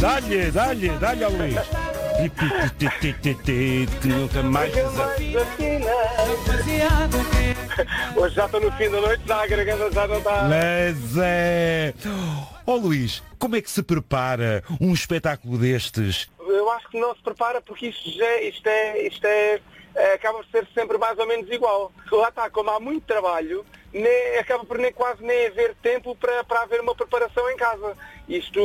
Dá-lhe ao Luís. Que nunca mais... Hoje já estou no fim da noite, já a garganta já não está... Mas é... Luís, como é que se prepara um espetáculo destes? Eu acho que não se prepara porque isto acaba por ser sempre mais ou menos igual. Lá está, como há muito trabalho, acaba por quase nem haver tempo para haver uma preparação em casa. Isto,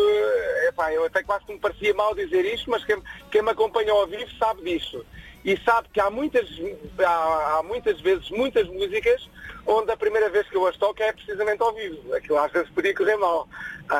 eu até quase que me parecia mal dizer isto, mas quem me acompanha ao vivo sabe disto. E sabe que há muitas vezes, muitas músicas, onde a primeira vez que eu as toco é precisamente ao vivo. Aquilo às vezes podia correr mal.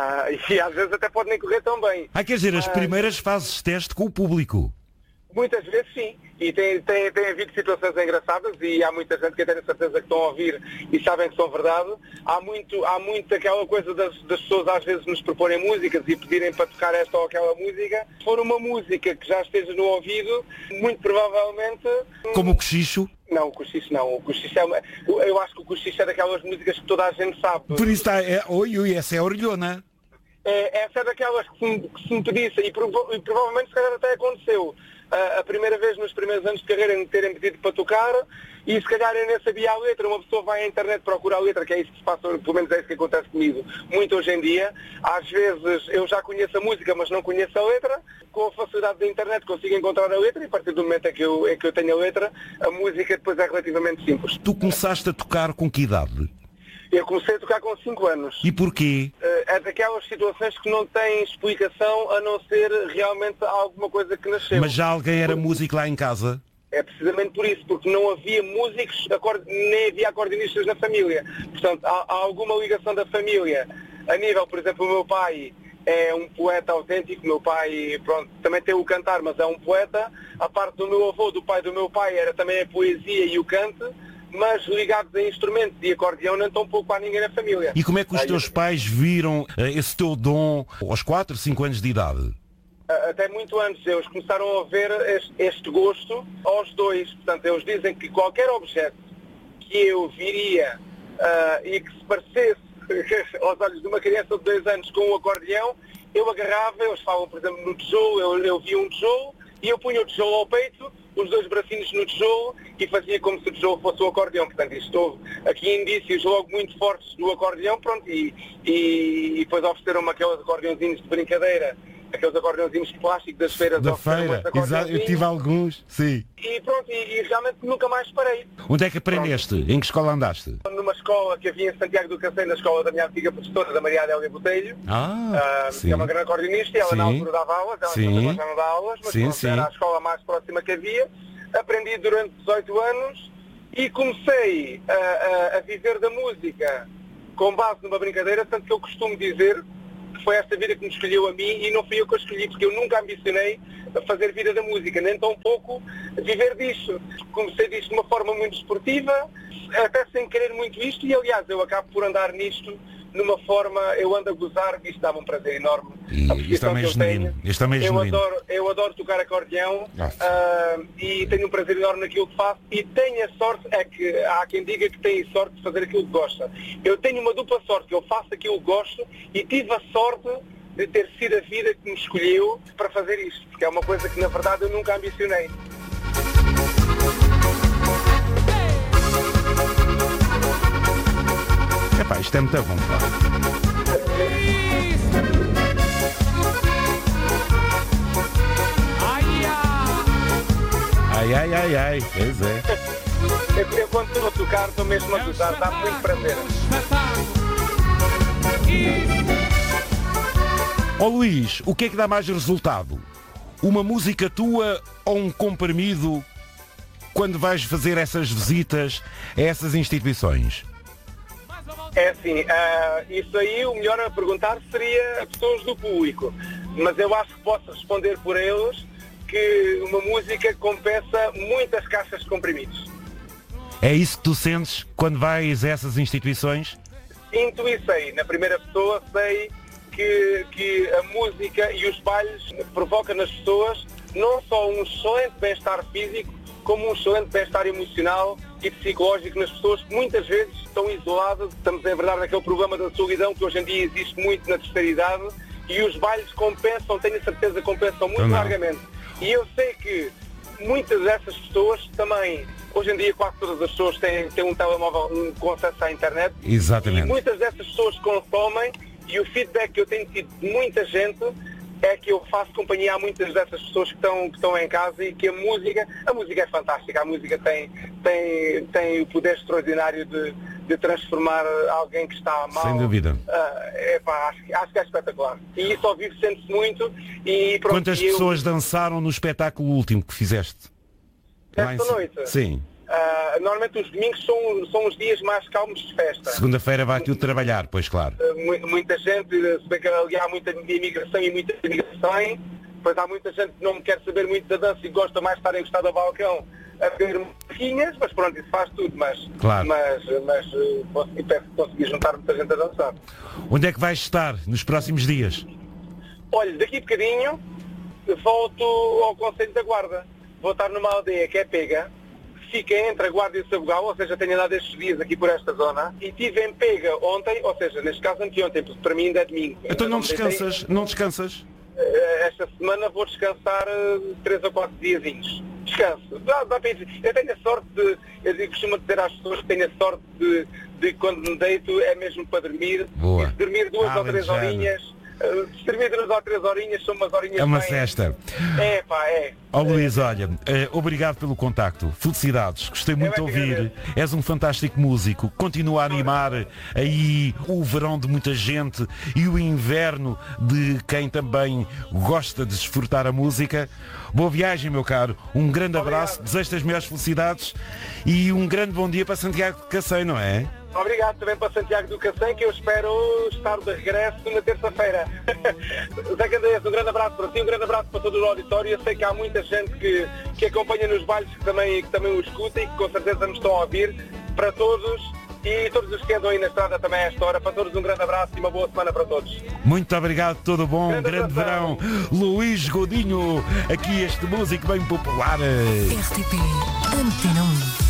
E às vezes até pode nem correr tão bem. Quer dizer, as primeiras fases teste com o público. Muitas vezes sim, e tem havido situações engraçadas e há muita gente que tem a certeza que estão a ouvir e sabem que são verdade. Há muito aquela coisa das pessoas às vezes nos proporem músicas e pedirem para tocar esta ou aquela música. Se for uma música que já esteja no ouvido, muito provavelmente... Como o cochicho? Não, o cochicho não. O cochicho eu acho que o cochicho é daquelas músicas que toda a gente sabe. Por isso está... essa é a orelhona. Essa é daquelas que se me pedisse e provavelmente se calhar até aconteceu. A primeira vez nos primeiros anos de carreira me terem pedido para tocar e se calhar eu nem sabia a letra. Uma pessoa vai à internet procurar a letra, que é isso que se passa, pelo menos é isso que acontece comigo muito hoje em dia. Às vezes eu já conheço a música, mas não conheço a letra. Com a facilidade da internet consigo encontrar a letra e a partir do momento em que eu tenho a letra, a música depois é relativamente simples. Tu começaste a tocar com que idade? Eu comecei a tocar com 5 anos. E porquê? É daquelas situações que não têm explicação a não ser realmente alguma coisa que nasceu. Mas já alguém era músico lá em casa? É precisamente por isso, porque não havia músicos, nem havia acordeonistas na família. Portanto, há alguma ligação da família. A nível, por exemplo, o meu pai é um poeta autêntico. O meu pai, também tem o cantar, mas é um poeta. A parte do meu avô, do pai do meu pai, era também a poesia e o canto. Mas ligados a instrumentos de acordeão não tão pouco há ninguém na família. E como é que os teus pais viram esse teu dom aos 4, 5 anos de idade? Até muito antes, eles começaram a ver este gosto aos 2. Portanto, eles dizem que qualquer objeto que eu viria e que se parecesse aos olhos de uma criança de 2 anos com um acordeão, eu agarrava, eles falam, por exemplo, no tijolo, eu via um tijolo e eu punha o tijolo ao peito, os 2 bracinhos no tijolo e fazia como se o tijolo fosse o acordeão. Portanto, isto houve aqui indícios logo muito fortes do acordeão, e depois ofereceram-me aqueles acordeãozinhos de brincadeira, aqueles acordeãozinhos de plástico das feiras. Da feira, exato, eu tive alguns, sim. E realmente nunca mais parei. Onde é que aprendeste? Em que escola andaste? Numa escola que havia em Santiago do Cacém, na escola da minha antiga professora, da Maria Adélia Botelho, que é uma grande acordeonista, e ela na altura dava aulas, ela já não dá aulas, mas era a escola mais próxima que havia. Aprendi durante 18 anos e comecei a viver da música com base numa brincadeira, tanto que eu costumo dizer que foi esta vida que me escolheu a mim e não fui eu que a escolhi, porque eu nunca ambicionei a fazer vida da música, nem tão pouco viver disto. Comecei disto de uma forma muito esportiva, até sem querer muito isto, e aliás eu acabo por andar nisto numa forma, eu ando a gozar, isto dá-me um prazer enorme. E isto também é genuíno. Eu adoro tocar acordeão e tenho um prazer enorme naquilo que faço e tenho a sorte, é que há quem diga que tem sorte de fazer aquilo que gosta. Eu tenho uma dupla sorte, que eu faço aquilo que gosto e tive a sorte de ter sido a vida que me escolheu para fazer isto, porque é uma coisa que na verdade eu nunca ambicionei. Epá, isto é muito bom, pá. Ai, pois é. Eu quando estou a tocar, estou mesmo a gozar, dá muito prazer. Luís, o que é que dá mais resultado? Uma música tua ou um comprimido quando vais fazer essas visitas a essas instituições? É assim, isso aí o melhor a perguntar seria a pessoas do público, mas eu acho que posso responder por eles que uma música compensa muitas caixas de comprimidos. É isso que tu sentes quando vais a essas instituições? Sinto e sei, na primeira pessoa sei que a música e os bailes provocam nas pessoas não só um excelente bem-estar físico, como um excelente bem-estar emocional e psicológico nas pessoas que muitas vezes estão isoladas. Estamos, em verdade, naquele problema da solidão que hoje em dia existe muito na terceira idade e os bailes compensam, tenho a certeza, compensam muito largamente. E eu sei que muitas dessas pessoas também, hoje em dia quase todas as pessoas têm um telemóvel com acesso à internet. Exatamente. E muitas dessas pessoas consomem, e o feedback que eu tenho tido de muita gente é que eu faço companhia a muitas dessas pessoas que estão em casa, e que a música é fantástica, a música tem o poder extraordinário de transformar alguém que está mal. Sem dúvida. Acho que é espetacular. E isso ao vivo sente-se muito. E pronto, quantas pessoas dançaram no espetáculo último que fizeste? Esta noite? Sim. Normalmente os domingos são os dias mais calmos de festa. Segunda-feira vai tudo trabalhar, pois claro. Muita gente, se bem que ali há muita imigração e muita imigração, pois há muita gente que não quer saber muito da dança e gosta mais de estar encostado ao balcão a ver musiquinhas, mas pronto, isso faz tudo, claro. mas consegui juntar muita gente a dançar. Onde é que vais estar nos próximos dias? Olha, daqui a bocadinho volto ao Conselho da Guarda. Vou estar numa aldeia que é Pega, fica entre a Guarda e o Sabugal, ou seja, tenho andado estes dias aqui por esta zona, e estive em Pega ontem, ou seja, neste caso anteontem, porque para mim ainda é domingo. Então não descansas? Esta semana vou descansar 3 ou 4 diazinhos. Descanso. Dá para ir. Eu tenho a sorte eu costumo dizer às pessoas que tenho a sorte de quando me deito é mesmo para dormir. Boa. E dormir 2 ou 3 horinhas. Dormir 2 ou 3 horinhas são umas horinhas. É uma bem... cesta. É. Luís, olha, obrigado pelo contacto. Felicidades, gostei muito de ouvir. És um fantástico músico. Continua a animar aí o verão de muita gente e o inverno de quem também gosta de desfrutar a música. Boa viagem, meu caro. Um grande abraço, desejo-te as melhores felicidades e um grande bom dia para Santiago de Cacém, não é? Obrigado também para Santiago do Cacém, que eu espero estar de regresso na terça-feira. Zé Candeias, um grande abraço para ti, um grande abraço para todo o auditório. Eu sei que há muita gente que acompanha nos bailes, que também o escuta e que com certeza nos estão a ouvir. Para todos e todos os que andam aí na estrada também a esta hora, para todos um grande abraço e uma boa semana para todos. Muito obrigado, tudo bom, grande verão. Luís Godinho, aqui este músico bem popular. RTP Antena 1.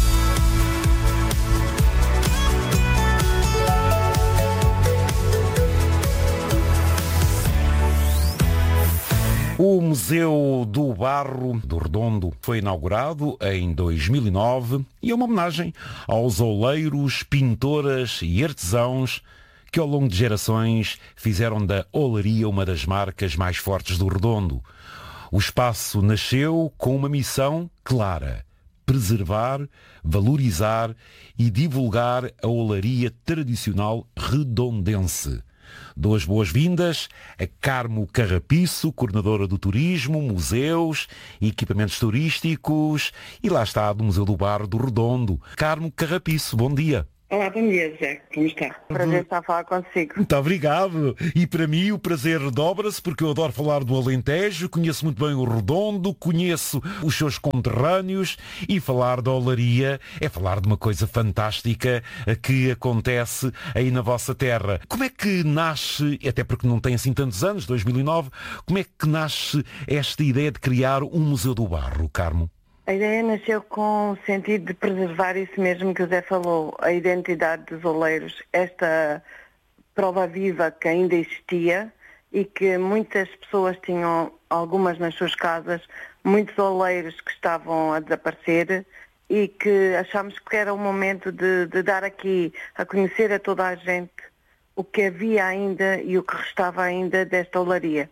O Museu do Barro do Redondo foi inaugurado em 2009 e é uma homenagem aos oleiros, pintoras e artesãos que ao longo de gerações fizeram da olaria uma das marcas mais fortes do Redondo. O espaço nasceu com uma missão clara: preservar, valorizar e divulgar a olaria tradicional redondense. Dou as boas-vindas a Carmo Carrapiço, coordenadora do Turismo, Museus e Equipamentos Turísticos, e lá está, do Museu do Barro do Redondo. Carmo Carrapiço, bom dia. Olá, bom dia, Zé. Como está? Prazer estar a falar consigo. Muito obrigado. E para mim o prazer dobra-se, porque eu adoro falar do Alentejo, conheço muito bem o Redondo, conheço os seus conterrâneos, e falar da olaria é falar de uma coisa fantástica que acontece aí na vossa terra. Como é que nasce, até porque não tem assim tantos anos, 2009, como é que nasce esta ideia de criar um Museu do Barro, Carmo? A ideia nasceu com o sentido de preservar isso mesmo que o Zé falou, a identidade dos oleiros, esta prova viva que ainda existia e que muitas pessoas tinham, algumas nas suas casas, muitos oleiros que estavam a desaparecer, e que achámos que era o momento de dar aqui a conhecer a toda a gente o que havia ainda e o que restava ainda desta olaria.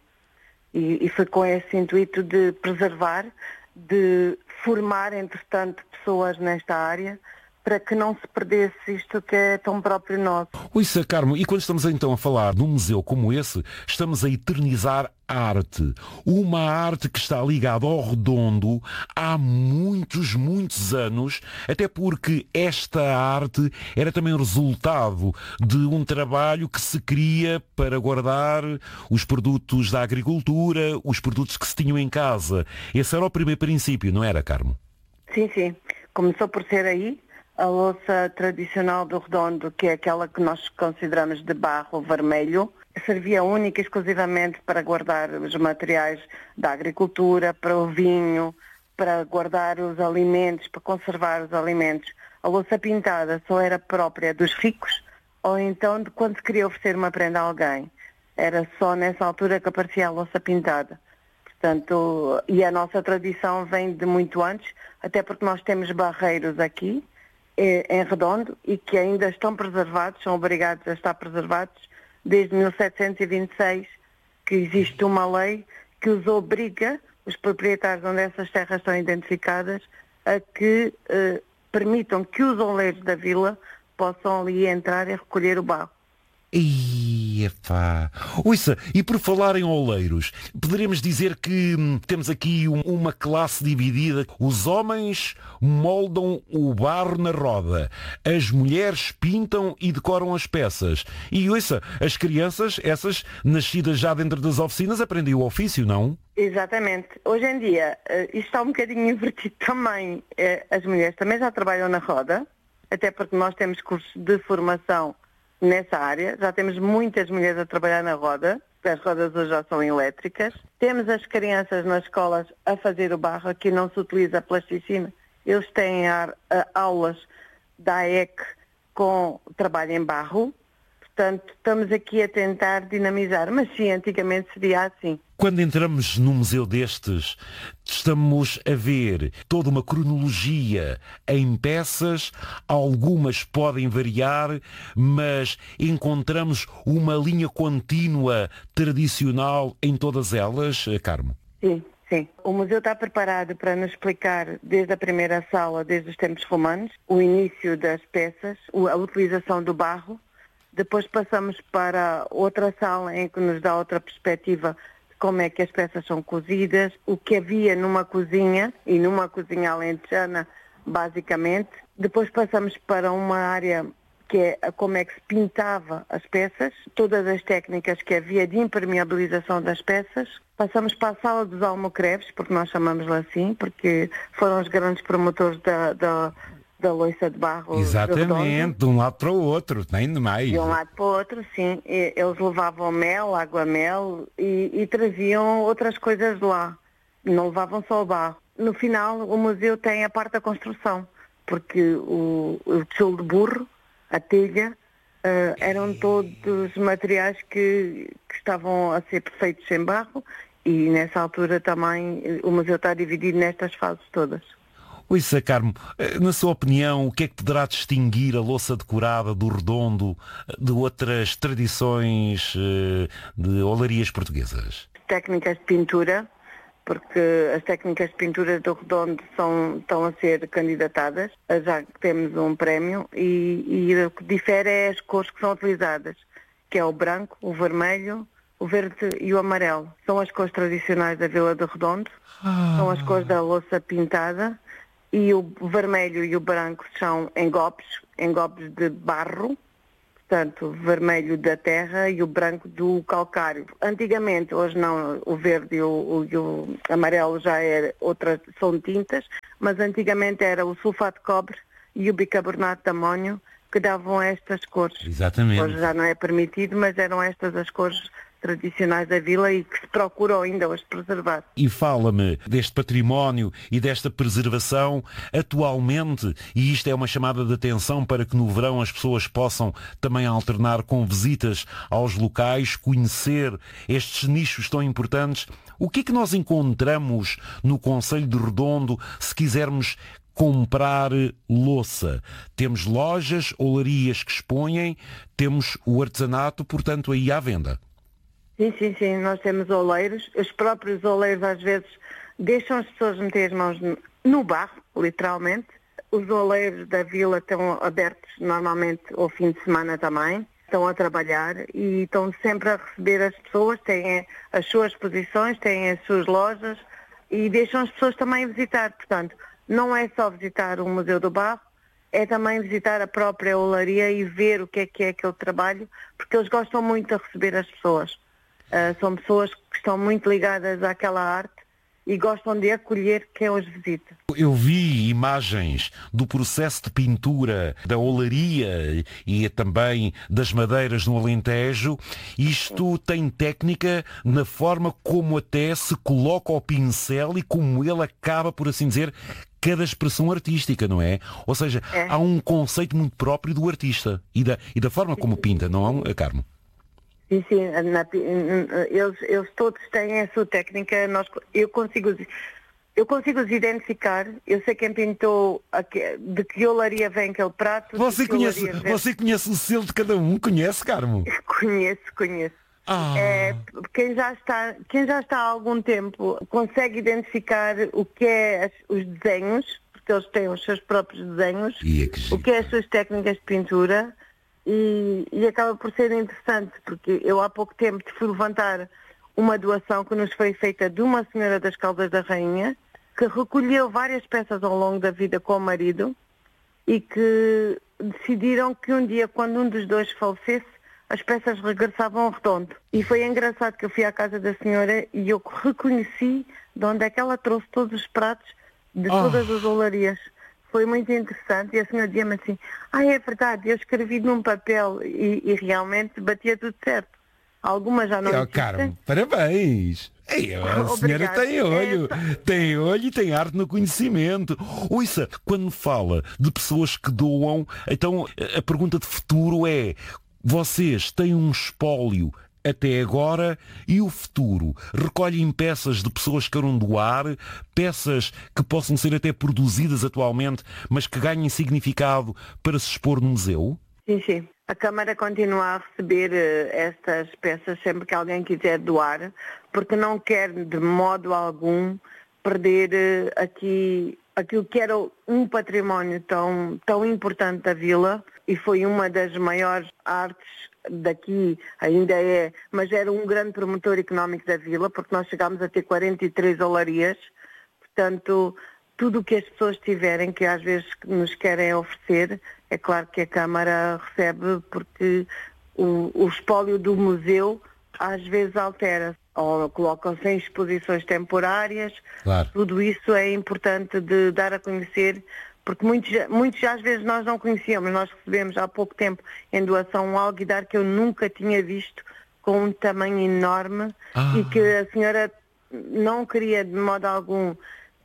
E foi com esse intuito de preservar, de formar, entretanto, pessoas nesta área, para que não se perdesse isto que é tão próprio nosso. Ouça, Carmo, e quando estamos então a falar de um museu como esse, estamos a eternizar a arte. Uma arte que está ligada ao Redondo há muitos, muitos anos, até porque esta arte era também resultado de um trabalho que se queria para guardar os produtos da agricultura, os produtos que se tinham em casa. Esse era o primeiro princípio, não era, Carmo? Sim, sim. Começou por ser aí. A louça tradicional do Redondo, que é aquela que nós consideramos de barro vermelho, servia única e exclusivamente para guardar os materiais da agricultura, para o vinho, para guardar os alimentos, para conservar os alimentos. A louça pintada só era própria dos ricos ou então de quando se queria oferecer uma prenda a alguém. era só nessa altura que aparecia a louça pintada. Portanto, e a nossa tradição vem de muito antes, até porque nós temos barreiros aqui, em Redondo, e que ainda estão preservados, são obrigados a estar preservados desde 1726, que existe uma lei que os obriga, os proprietários onde essas terras estão identificadas, a que permitam que os oleiros da vila possam ali entrar e recolher o barro. Ouça, e por falar em oleiros, poderemos dizer que temos aqui uma classe dividida. Os homens moldam o barro na roda, as mulheres pintam e decoram as peças. E ouça, as crianças, essas nascidas já dentro das oficinas, aprendem o ofício, não? Exatamente. Hoje em dia, isto está um bocadinho invertido também. As mulheres também já trabalham na roda, até porque nós temos cursos de formação nessa área. Já temos muitas mulheres a trabalhar na roda, as rodas hoje já são elétricas. Temos as crianças nas escolas a fazer o barro, aqui não se utiliza plasticina. Eles têm aulas da AEC com trabalho em barro. Portanto, estamos aqui a tentar dinamizar, mas sim, antigamente seria assim. Quando entramos num museu destes, estamos a ver toda uma cronologia em peças, algumas podem variar, mas encontramos uma linha contínua tradicional em todas elas, Carmo? Sim. Sim, o museu está preparado para nos explicar desde a primeira sala, desde os tempos romanos, o início das peças, a utilização do barro. Depois passamos para outra sala em que nos dá outra perspectiva de como é que as peças são cozidas, o que havia numa cozinha, e numa cozinha alentejana, basicamente. Depois passamos para uma área que é como é que se pintava as peças, todas as técnicas que havia de impermeabilização das peças. Passamos para a sala dos almocreves, porque nós chamamos-la assim, porque foram os grandes promotores da louça de barro. Exatamente, de um lado para o outro, nem demais. De um lado para o outro, sim. Eles levavam mel, água-mel e traziam outras coisas de lá. Não levavam só o barro. No final, o museu tem a parte da construção, porque o tijolo de burro, a telha, eram todos materiais que estavam a ser feitos em barro, e nessa altura também o museu está dividido nestas fases todas. Ouça, Carmo, na sua opinião, o que é que poderá distinguir a louça decorada do Redondo de outras tradições de olarias portuguesas? Técnicas de pintura, porque as técnicas de pintura do Redondo estão a ser candidatadas, já que temos um prémio, e o que difere é as cores que são utilizadas, que é o branco, o vermelho, o verde e o amarelo. São as cores tradicionais da Vila do Redondo, são as cores da louça pintada. E o vermelho e o branco são engobes de barro, portanto, o vermelho da terra e o branco do calcário. Antigamente, hoje não, o verde e o amarelo já são tintas, mas antigamente era o sulfato de cobre e o bicarbonato de amónio que davam estas cores. Exatamente. Hoje já não é permitido, mas eram estas as cores tradicionais da vila e que se procuram ainda hoje preservar. E fala-me deste património e desta preservação atualmente, e isto é uma chamada de atenção para que no verão as pessoas possam também alternar com visitas aos locais, conhecer estes nichos tão importantes. O que é que nós encontramos no concelho de Redondo se quisermos comprar louça? Temos lojas, olarias que expõem, temos o artesanato, portanto, aí à venda. Sim, nós temos oleiros. Os próprios oleiros às vezes deixam as pessoas meter as mãos no barro, literalmente. Os oleiros da vila estão abertos normalmente ao fim de semana também. Estão a trabalhar e estão sempre a receber as pessoas, têm as suas exposições, têm as suas lojas e deixam as pessoas também visitar. Portanto, não é só visitar o Museu do Barro, é também visitar a própria olaria e ver o que é aquele trabalho, porque eles gostam muito de receber as pessoas. São pessoas que estão muito ligadas àquela arte e gostam de acolher quem os visita. Eu vi imagens do processo de pintura da olaria e também das madeiras no Alentejo. Isto tem técnica na forma como até se coloca o pincel e como ele acaba, por assim dizer, cada expressão artística, não é? Ou seja, há um conceito muito próprio do artista e da forma como pinta, não é, Carmo? Sim, eles todos têm a sua técnica. Eu consigo os identificar. Eu sei quem pintou, de que olaria vem aquele prato. Você conhece o selo de cada um? Conhece, Carmo? Conheço. Quem já está há algum tempo consegue identificar o que é os desenhos, porque eles têm os seus próprios desenhos, o que é as suas técnicas de pintura. E acaba por ser interessante, porque eu há pouco tempo fui levantar uma doação que nos foi feita de uma senhora das Caldas da Rainha, que recolheu várias peças ao longo da vida com o marido e que decidiram que um dia, quando um dos dois falecesse, as peças regressavam ao redondo. E foi engraçado que eu fui à casa da senhora e eu reconheci de onde é que ela trouxe todos os pratos de todas as olarias. Foi muito interessante e a senhora dizia-me assim, é verdade, eu escrevi num papel e realmente batia tudo certo. Algumas já não existem. Carmo, parabéns! A senhora tem olho e tem arte no conhecimento. Ouça, quando fala de pessoas que doam, então a pergunta de futuro é, vocês têm um espólio até agora e o futuro? Recolhem peças de pessoas que queiram doar, peças que possam ser até produzidas atualmente, mas que ganhem significado para se expor no museu? Sim. A Câmara continua a receber estas peças sempre que alguém quiser doar, porque não quer de modo algum perder aquilo que era um património tão importante da vila e foi uma das maiores artes daqui, ainda é, mas era um grande promotor económico da vila, porque nós chegámos a ter 43 olarias, portanto, tudo o que as pessoas tiverem, que às vezes nos querem oferecer, é claro que a Câmara recebe, porque o espólio do museu às vezes altera-se, ou colocam-se em exposições temporárias, claro. Tudo isso é importante de dar a conhecer, porque muitos às vezes nós não conhecíamos. Nós recebemos há pouco tempo em doação um alguidar que eu nunca tinha visto, com um tamanho enorme, e que a senhora não queria de modo algum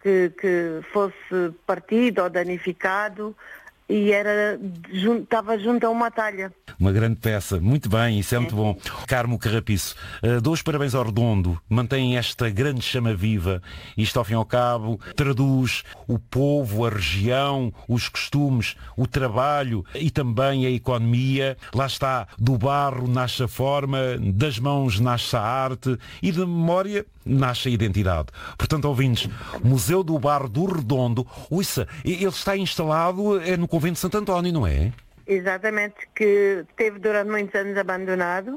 que fosse partido ou danificado, e estava junto a uma talha. Uma grande peça, muito bem, isso é muito bom. Carmo Carrapiço, dou os parabéns ao Redondo, mantém esta grande chama viva, isto ao fim e ao cabo traduz o povo, a região, os costumes, o trabalho e também a economia. Lá está, do barro nasce a forma, das mãos nasce a arte e da memória nasce a identidade. Portanto, ouvintes, Museu do Barro do Redondo, ouça, ele está instalado no Convento de Santo António, não é? Exatamente, que esteve durante muitos anos abandonado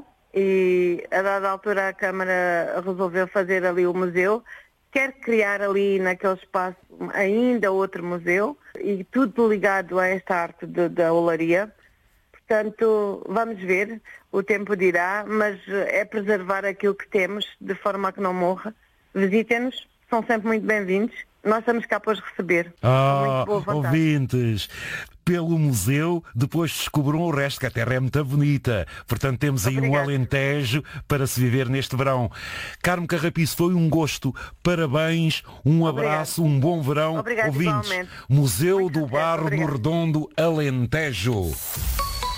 e a dada altura a Câmara resolveu fazer ali o museu, quer criar ali naquele espaço ainda outro museu e tudo ligado a esta arte da olaria. Portanto, vamos ver, o tempo dirá, mas é preservar aquilo que temos de forma a que não morra. Visitem-nos, são sempre muito bem-vindos. Nós estamos cá para os receber. Muito boa vontade. Ouvintes, pelo museu, depois descobram o resto, que a terra é muito bonita. Portanto, temos aí um Alentejo para se viver neste verão. Carmo Carrapiço, foi um gosto. Parabéns, um abraço, um bom verão. Obrigado, ouvintes. Igualmente. Museu do Barro no Redondo, Alentejo.